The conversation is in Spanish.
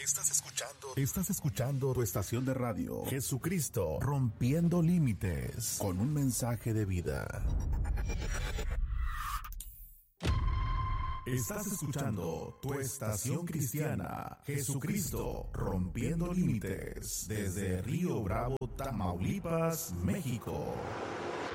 Estás escuchando tu estación de radio, Jesucristo, rompiendo límites, con un mensaje de vida. Estás escuchando tu estación cristiana, Jesucristo, rompiendo límites, desde Río Bravo, Tamaulipas, México.